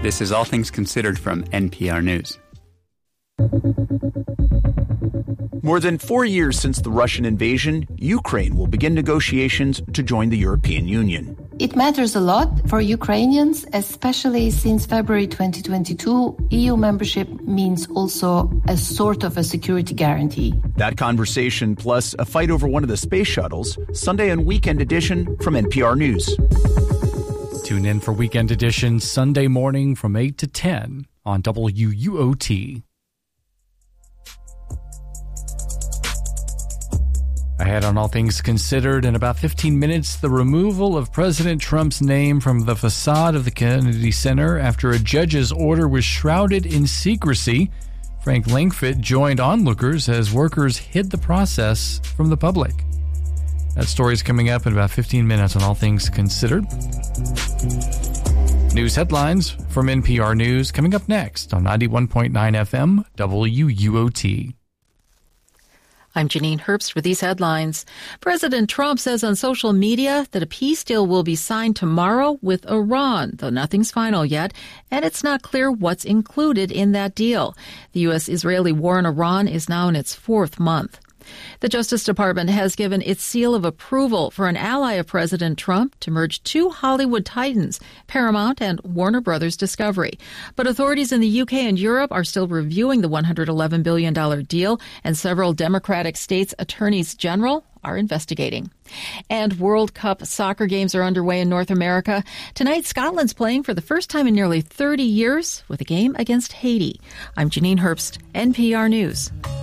This is All Things Considered from NPR News. More than 4 years since the Russian invasion, Ukraine will begin negotiations to join the European Union. It matters a lot for Ukrainians, especially since February 2022, EU membership means also a sort of a security guarantee. That conversation plus a fight over one of the space shuttles, Sunday and Weekend Edition from NPR News. Tune in for Weekend Edition Sunday morning from 8 to 10 on WUOT. Ahead on All Things Considered, in about 15 minutes, the removal of President Trump's name from the facade of the Kennedy Center after a judge's order was shrouded in secrecy. Frank Langfitt joined onlookers as workers hid the process from the public. That story is coming up in about 15 minutes on All Things Considered. News headlines from NPR News coming up next on 91.9 FM WUOT. I'm Janine Herbst with these headlines. President Trump says on social media that a peace deal will be signed tomorrow with Iran, though nothing's final yet, and it's not clear what's included in that deal. The U.S.-Israeli war in Iran is now in its 4th month. The Justice Department has given its seal of approval for an ally of President Trump to merge 2 Hollywood titans, Paramount and Warner Brothers Discovery. But authorities in the UK and Europe are still reviewing the $111 billion deal, and several Democratic states' attorneys general are investigating. And World Cup soccer games are underway in North America. Tonight, Scotland's playing for the first time in nearly 30 years with a game against Haiti. I'm Janine Herbst, NPR News.